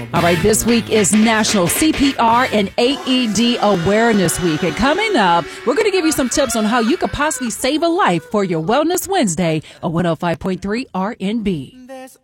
All right, this week is National CPR and AED Awareness Week. And coming up, we're going to give you some tips on how you could possibly save a life for your Wellness Wednesday on 105.3 RNB.